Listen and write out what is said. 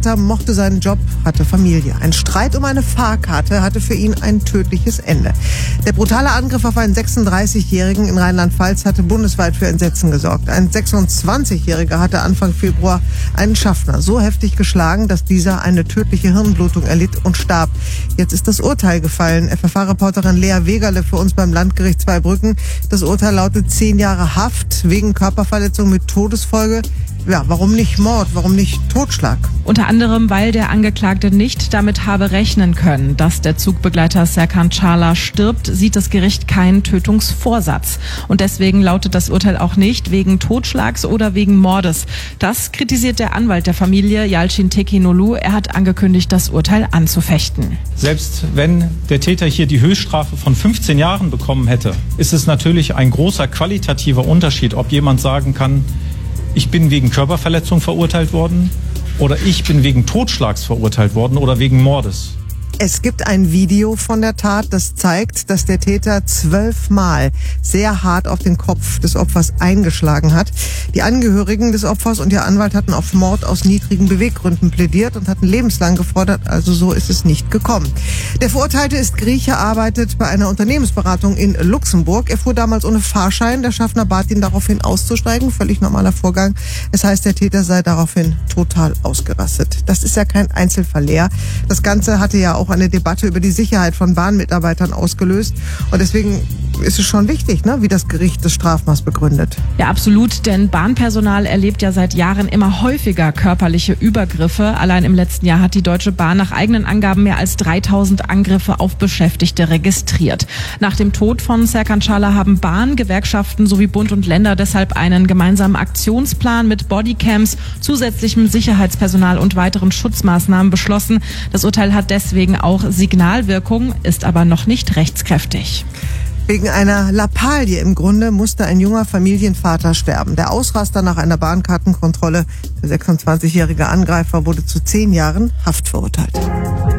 Er mochte seinen Job, hatte Familie. Ein Streit um eine Fahrkarte hatte für ihn ein tödliches Ende. Der brutale Angriff auf einen 36-Jährigen in Rheinland-Pfalz hatte bundesweit für Entsetzen gesorgt. Ein 26-Jähriger hatte Anfang Februar einen Schaffner so heftig geschlagen, dass dieser eine tödliche Hirnblutung erlitt und starb. Jetzt ist das Urteil gefallen. FFH-Reporterin Lea Wegerle für uns beim Landgericht Zweibrücken. Das Urteil lautet 10 Jahre Haft wegen Körperverletzung mit Todesfolge. Ja, warum nicht Mord? Warum nicht Totschlag? Unter anderem, weil der Angeklagte nicht damit habe rechnen können, dass der Zugbegleiter Serkan Çağlar stirbt, sieht das Gericht keinen Tötungsvorsatz. Und deswegen lautet das Urteil auch nicht wegen Totschlags oder wegen Mordes. Das kritisiert der Anwalt der Familie, Yalçın Tekinoglu. Er hat angekündigt, das Urteil anzufechten. Selbst wenn der Täter hier die Höchststrafe von 15 Jahren bekommen hätte, ist es natürlich ein großer qualitativer Unterschied, ob jemand sagen kann, ich bin wegen Körperverletzung verurteilt worden oder ich bin wegen Totschlags verurteilt worden oder wegen Mordes. Es gibt ein Video von der Tat, das zeigt, dass der Täter 12 Mal sehr hart auf den Kopf des Opfers eingeschlagen hat. Die Angehörigen des Opfers und ihr Anwalt hatten auf Mord aus niedrigen Beweggründen plädiert und hatten lebenslang gefordert, also so ist es nicht gekommen. Der Verurteilte ist Grieche, arbeitet bei einer Unternehmensberatung in Luxemburg. Er fuhr damals ohne Fahrschein. Der Schaffner bat ihn daraufhin auszusteigen. Völlig normaler Vorgang. Es heißt, der Täter sei daraufhin total ausgerastet. Das ist ja kein Einzelfall. Das Ganze hatte ja auch eine Debatte über die Sicherheit von Bahnmitarbeitern ausgelöst. Und deswegen ist es schon wichtig, wie das Gericht das Strafmaß begründet. Ja, absolut, denn Bahnpersonal erlebt ja seit Jahren immer häufiger körperliche Übergriffe. Allein im letzten Jahr hat die Deutsche Bahn nach eigenen Angaben mehr als 3000 Angriffe auf Beschäftigte registriert. Nach dem Tod von Serkan Çağlar haben Bahn, Gewerkschaften sowie Bund und Länder deshalb einen gemeinsamen Aktionsplan mit Bodycams, zusätzlichem Sicherheitspersonal und weiteren Schutzmaßnahmen beschlossen. Das Urteil hat deswegen auch Signalwirkung, ist aber noch nicht rechtskräftig. Wegen einer Lappalie im Grunde musste ein junger Familienvater sterben. Der Ausraster nach einer Bahnkartenkontrolle, der 26-jährige Angreifer, wurde zu 10 Jahren Haft verurteilt.